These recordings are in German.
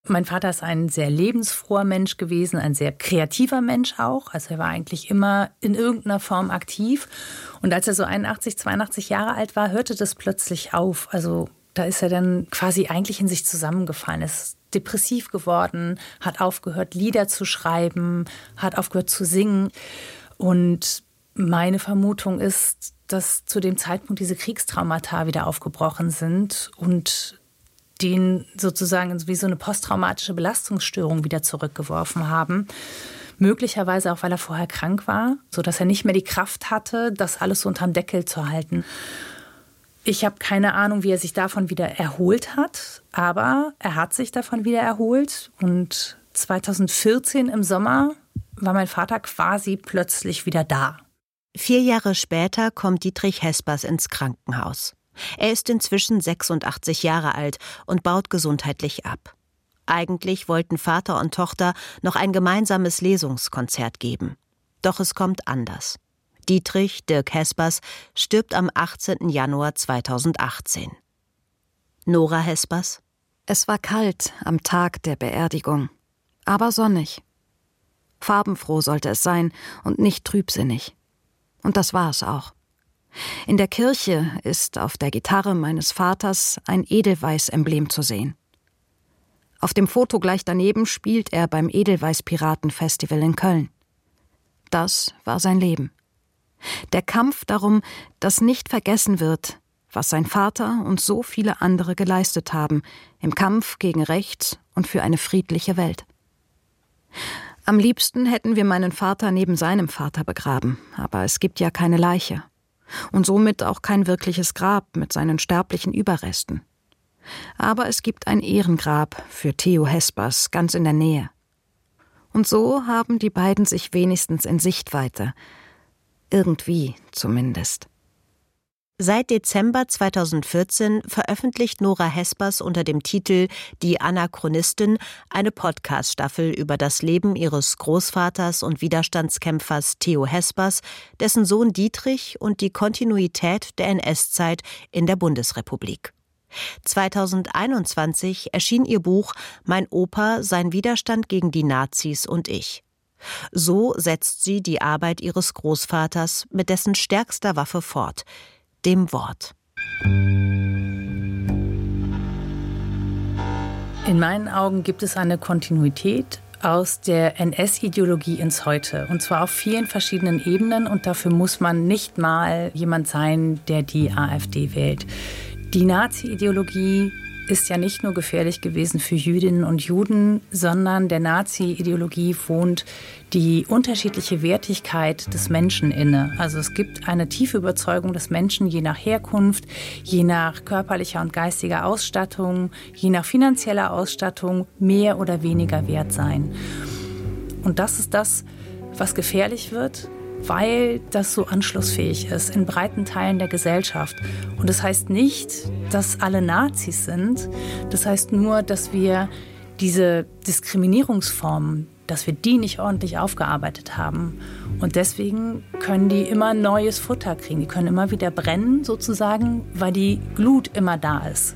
Mein Vater ist ein sehr lebensfroher Mensch gewesen, ein sehr kreativer Mensch auch. Also er war eigentlich immer in irgendeiner Form aktiv. Und als er so 81, 82 Jahre alt war, hörte das plötzlich auf. Also da ist er dann quasi eigentlich in sich zusammengefallen. Er ist depressiv geworden, hat aufgehört, Lieder zu schreiben, hat aufgehört zu singen. Und meine Vermutung ist, dass zu dem Zeitpunkt diese Kriegstraumata wieder aufgebrochen sind und den sozusagen wie so eine posttraumatische Belastungsstörung wieder zurückgeworfen haben. Möglicherweise auch, weil er vorher krank war, sodass er nicht mehr die Kraft hatte, das alles so unterm Deckel zu halten. Ich habe keine Ahnung, wie er sich davon wieder erholt hat, aber er hat sich davon wieder erholt. Und 2014 im Sommer war mein Vater quasi plötzlich wieder da. 4 Jahre später kommt Dietrich Hespers ins Krankenhaus. Er ist inzwischen 86 Jahre alt und baut gesundheitlich ab. Eigentlich wollten Vater und Tochter noch ein gemeinsames Lesungskonzert geben. Doch es kommt anders. Dietrich, Dirk Hespers, stirbt am 18. Januar 2018. Nora Hespers: Es war kalt am Tag der Beerdigung, aber sonnig. Farbenfroh sollte es sein und nicht trübsinnig. Und das war es auch. In der Kirche ist auf der Gitarre meines Vaters ein Edelweiß-Emblem zu sehen. Auf dem Foto gleich daneben spielt er beim Edelweiß-Piraten-Festival in Köln. Das war sein Leben. Der Kampf darum, dass nicht vergessen wird, was sein Vater und so viele andere geleistet haben, im Kampf gegen rechts und für eine friedliche Welt. Am liebsten hätten wir meinen Vater neben seinem Vater begraben, aber es gibt ja keine Leiche. Und somit auch kein wirkliches Grab mit seinen sterblichen Überresten. Aber es gibt ein Ehrengrab für Theo Hespers ganz in der Nähe. Und so haben die beiden sich wenigstens in Sichtweite. Irgendwie zumindest. Seit Dezember 2014 veröffentlicht Nora Hespers unter dem Titel »Die Anachronistin« eine Podcast-Staffel über das Leben ihres Großvaters und Widerstandskämpfers Theo Hespers, dessen Sohn Dietrich und die Kontinuität der NS-Zeit in der Bundesrepublik. 2021 erschien ihr Buch »Mein Opa, sein Widerstand gegen die Nazis und ich«. So setzt sie die Arbeit ihres Großvaters mit dessen stärkster Waffe fort, dem Wort. In meinen Augen gibt es eine Kontinuität aus der NS-Ideologie ins Heute. Und zwar auf vielen verschiedenen Ebenen. Und dafür muss man nicht mal jemand sein, der die AfD wählt. Die Nazi-Ideologie ist ja nicht nur gefährlich gewesen für Jüdinnen und Juden, sondern der Nazi-Ideologie wohnt die unterschiedliche Wertigkeit des Menschen inne. Also es gibt eine tiefe Überzeugung, dass Menschen je nach Herkunft, je nach körperlicher und geistiger Ausstattung, je nach finanzieller Ausstattung mehr oder weniger wert seien. Und das ist das, was gefährlich wird, weil das so anschlussfähig ist in breiten Teilen der Gesellschaft. Und das heißt nicht, dass alle Nazis sind. Das heißt nur, dass wir diese Diskriminierungsformen, dass wir die nicht ordentlich aufgearbeitet haben. Und deswegen können die immer neues Futter kriegen. Die können immer wieder brennen, sozusagen, weil die Glut immer da ist.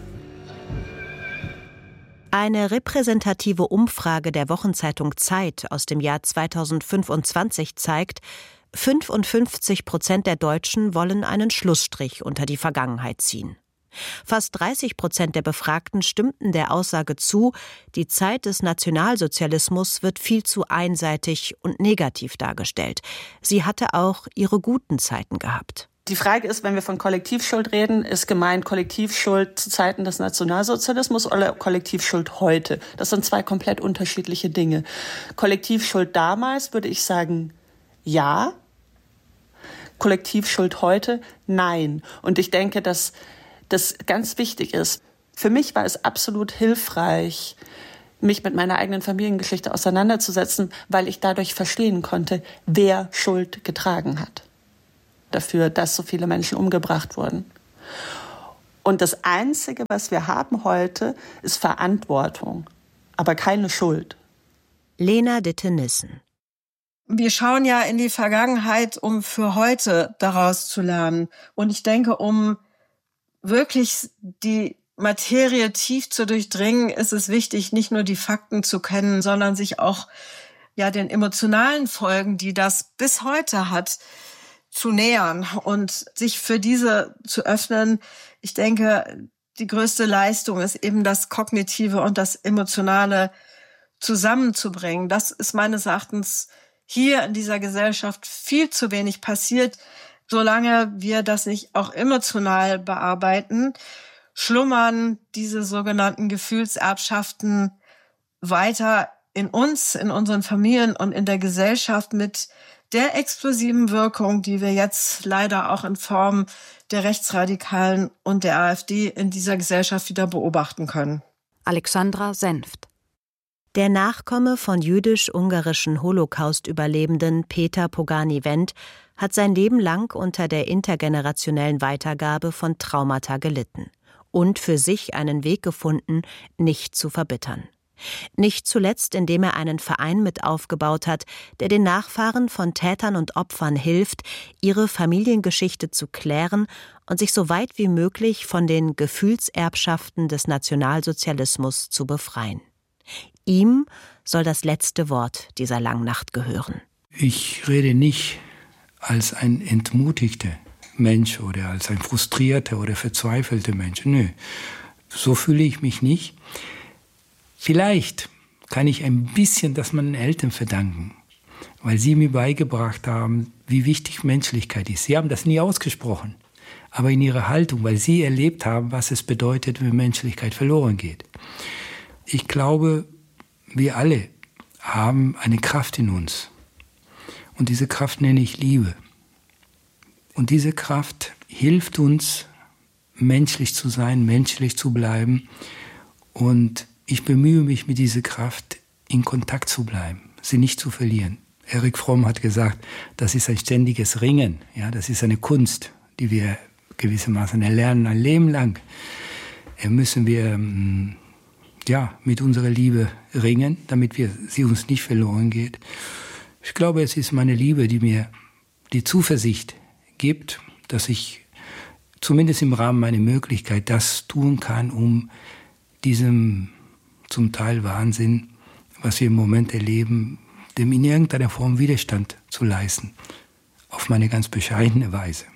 Eine repräsentative Umfrage der Wochenzeitung Zeit aus dem Jahr 2025 zeigt, 55% der Deutschen wollen einen Schlussstrich unter die Vergangenheit ziehen. Fast 30% der Befragten stimmten der Aussage zu, die Zeit des Nationalsozialismus wird viel zu einseitig und negativ dargestellt. Sie hatte auch ihre guten Zeiten gehabt. Die Frage ist, wenn wir von Kollektivschuld reden, ist gemeint Kollektivschuld zu Zeiten des Nationalsozialismus oder Kollektivschuld heute? Das sind zwei komplett unterschiedliche Dinge. Kollektivschuld damals würde ich sagen, ja. Kollektivschuld heute, nein. Und ich denke, dass das ganz wichtig ist. Für mich war es absolut hilfreich, mich mit meiner eigenen Familiengeschichte auseinanderzusetzen, weil ich dadurch verstehen konnte, wer Schuld getragen hat dafür, dass so viele Menschen umgebracht wurden. Und das Einzige, was wir haben heute, ist Verantwortung, aber keine Schuld. Lena Ditte-Nissen. Wir schauen ja in die Vergangenheit, um für heute daraus zu lernen. Und ich denke, um wirklich die Materie tief zu durchdringen, ist es wichtig, nicht nur die Fakten zu kennen, sondern sich auch den emotionalen Folgen, die das bis heute hat, zu nähern und sich für diese zu öffnen. Ich denke, die größte Leistung ist eben das Kognitive und das Emotionale zusammenzubringen. Das ist meines Erachtens hier in dieser Gesellschaft viel zu wenig passiert. Solange wir das nicht auch emotional bearbeiten, schlummern diese sogenannten Gefühlserbschaften weiter in uns, in unseren Familien und in der Gesellschaft mit der explosiven Wirkung, die wir jetzt leider auch in Form der Rechtsradikalen und der AfD in dieser Gesellschaft wieder beobachten können. Alexandra Senft. Der Nachkomme von jüdisch-ungarischen Holocaust-Überlebenden Peter Pogani-Wendt hat sein Leben lang unter der intergenerationellen Weitergabe von Traumata gelitten und für sich einen Weg gefunden, nicht zu verbittern. Nicht zuletzt, indem er einen Verein mit aufgebaut hat, der den Nachfahren von Tätern und Opfern hilft, ihre Familiengeschichte zu klären und sich so weit wie möglich von den Gefühlserbschaften des Nationalsozialismus zu befreien. Ihm soll das letzte Wort dieser Langnacht gehören. Ich rede nicht als ein entmutigter Mensch oder als ein frustrierter oder verzweifelter Mensch. Nö, so fühle ich mich nicht. Vielleicht kann ich ein bisschen das meinen Eltern verdanken, weil sie mir beigebracht haben, wie wichtig Menschlichkeit ist. Sie haben das nie ausgesprochen, aber in ihrer Haltung, weil sie erlebt haben, was es bedeutet, wenn Menschlichkeit verloren geht. Ich glaube, wir alle haben eine Kraft in uns. Und diese Kraft nenne ich Liebe. Und diese Kraft hilft uns, menschlich zu sein, menschlich zu bleiben. Und ich bemühe mich, mit dieser Kraft in Kontakt zu bleiben, sie nicht zu verlieren. Erich Fromm hat gesagt, das ist ein ständiges Ringen. Ja, das ist eine Kunst, die wir gewissermaßen erlernen, ein Leben lang. Müssen wir mit unserer Liebe ringen, damit sie uns nicht verloren geht. Ich glaube, es ist meine Liebe, die mir die Zuversicht gibt, dass ich zumindest im Rahmen meiner Möglichkeit das tun kann, um diesem zum Teil Wahnsinn, was wir im Moment erleben, dem in irgendeiner Form Widerstand zu leisten. Auf meine ganz bescheidene Weise.